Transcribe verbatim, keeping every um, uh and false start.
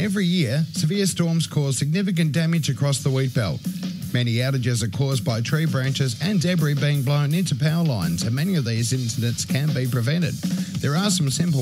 Every year, severe storms cause significant damage across the wheat belt. Many outages are caused by tree branches and debris being blown into power lines, and many of these incidents can be prevented. There are some simple